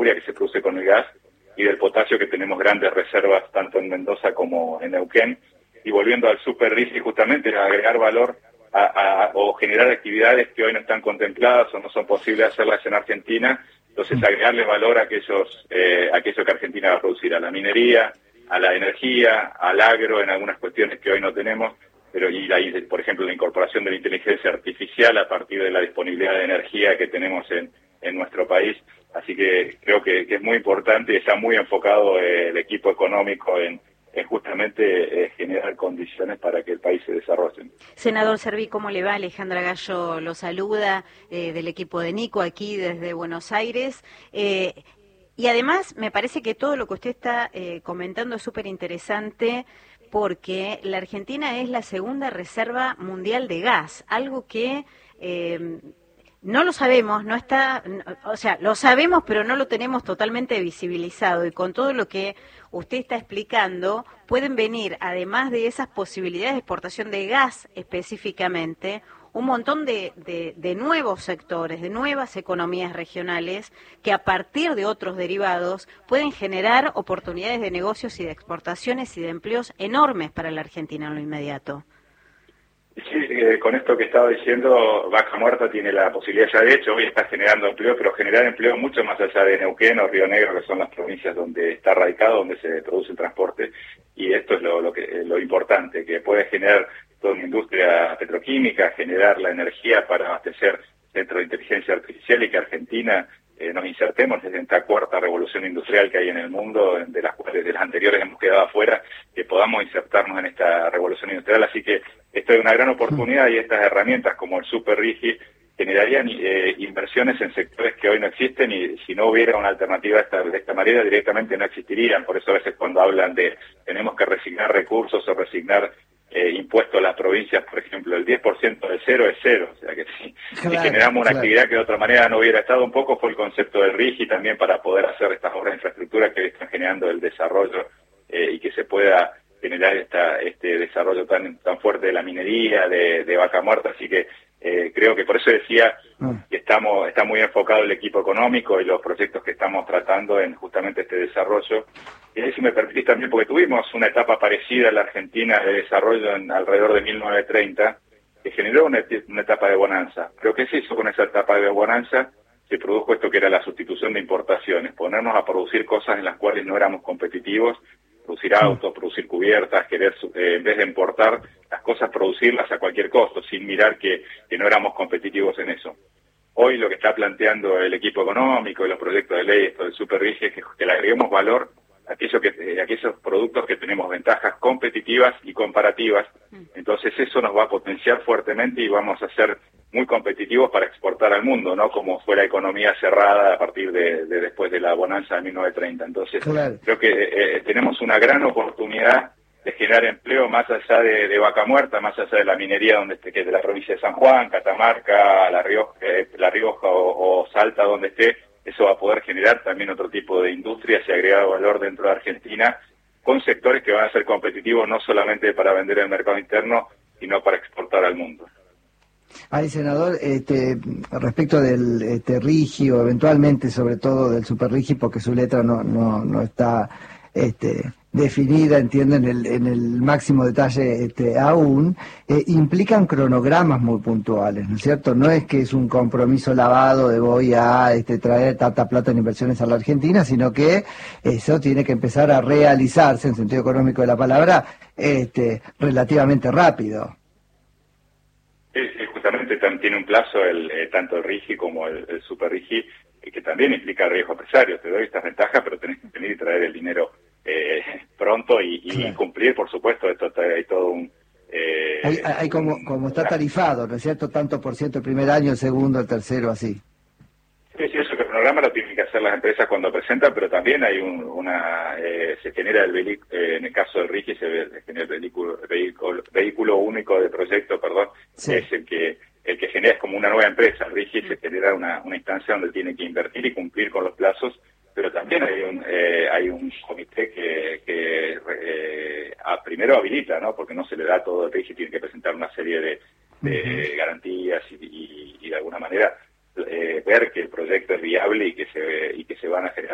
urea que se produce con el gas y del potasio, que tenemos grandes reservas tanto en Mendoza como en Neuquén. Y volviendo al super RIGI, justamente agregar valor o generar actividades que hoy no están contempladas o no son posibles hacerlas en Argentina. Entonces, agregarle valor a aquello que Argentina va a producir, a la minería, a la energía, al agro, en algunas cuestiones que hoy no tenemos, pero por ejemplo, la incorporación de la inteligencia artificial a partir de la disponibilidad de energía que tenemos en nuestro país. Así que creo que es muy importante y está muy enfocado el equipo económico en justamente generar condiciones para que el país se desarrolle. Senador Serví, ¿cómo le va? Alejandra Gallo lo saluda del equipo de Nico aquí desde Buenos Aires. Y además me parece que todo lo que usted está comentando es súper interesante, porque la Argentina es la segunda reserva mundial de gas, algo que no lo sabemos, no está, o sea, lo sabemos, pero no lo tenemos totalmente visibilizado, y con todo lo que usted está explicando, pueden venir, además de esas posibilidades de exportación de gas específicamente, un montón de nuevos sectores, de nuevas economías regionales que a partir de otros derivados pueden generar oportunidades de negocios y de exportaciones y de empleos enormes para la Argentina en lo inmediato. Sí, con esto que estaba diciendo, Vaca Muerta tiene la posibilidad, ya de hecho hoy está generando empleo, pero generar empleo mucho más allá de Neuquén o Río Negro, que son las provincias donde está radicado, donde se produce el transporte, y esto es lo importante, que puede generar toda una industria petroquímica, generar la energía para abastecer centros de inteligencia artificial, y que Argentina nos insertemos en esta cuarta revolución industrial que hay en el mundo, de las cuales de las anteriores hemos quedado afuera, que podamos insertarnos en esta revolución industrial. Así que esto es una gran oportunidad, y estas herramientas como el Super RIGI generarían inversiones en sectores que hoy no existen, y si no hubiera una alternativa de esta manera directamente no existirían. Por eso a veces cuando hablan de tenemos que resignar recursos o resignar impuestos a las provincias, por ejemplo, el 10% de cero es cero, o sea que si generamos una actividad que de otra manera no hubiera estado, un poco fue el concepto del RIGI también para poder hacer estas obras de infraestructura que están generando el desarrollo y que se pueda generar este desarrollo tan fuerte de la minería, de Vaca Muerta. Así que creo que por eso decía que está muy enfocado el equipo económico y los proyectos que estamos tratando en justamente este desarrollo. Y si me permitís también, porque tuvimos una etapa parecida en la Argentina de desarrollo alrededor de 1930, que generó una etapa de bonanza. Pero ¿qué se hizo con esa etapa de bonanza? Se produjo esto que era la sustitución de importaciones, ponernos a producir cosas en las cuales no éramos competitivos, producir autos, producir cubiertas, en vez de importar las cosas, producirlas a cualquier costo, sin mirar que no éramos competitivos en eso. Hoy lo que está planteando el equipo económico y los proyectos de ley, esto del Super RIGI, es que le agreguemos valor a aquellos productos que tenemos ventajas competitivas y comparativas. Entonces eso nos va a potenciar fuertemente y vamos a ser muy competitivos para exportar al mundo, no como fue la economía cerrada a partir de después de la bonanza de 1930. Entonces creo que tenemos una gran oportunidad de generar empleo más allá de Vaca Muerta, más allá de la minería que es de la provincia de San Juan, Catamarca, La Rioja o Salta, donde esté. Eso va a poder generar también otro tipo de industrias y agregar valor dentro de Argentina, con sectores que van a ser competitivos no solamente para vender en el mercado interno, sino para exportar al mundo. Ay, senador, respecto del RIGI, o eventualmente sobre todo del Super RIGI, porque su letra no está definida, entiendo, en el máximo detalle aún, implican cronogramas muy puntuales, ¿no es cierto? No es que es un compromiso lavado de voy a traer tanta plata en inversiones a la Argentina, sino que eso tiene que empezar a realizarse, en sentido económico de la palabra, relativamente rápido. Sí, justamente tiene un plazo tanto el RIGI como el Super RIGI, que también implica riesgo empresario. Te doy estas ventajas, pero tenés que venir y traer el dinero pronto y cumplir, por supuesto. Esto hay todo un... hay como está tarifado, ¿no es cierto? Tanto por ciento el primer año, el segundo, el tercero, así. Sí, eso que el programa lo tienen que hacer las empresas cuando presentan, pero también hay se genera en el caso del RIGI se genera el vehículo único de proyecto, sí. Es el que genera, es como una nueva empresa. El RIGI se genera una instancia donde tiene que invertir y cumplir con los plazos, pero también hay un comité que primero habilita, ¿no? Porque no se le da todo el RIGI, tiene que presentar una serie de garantías y de alguna manera ver que el proyecto es viable y que se van a generar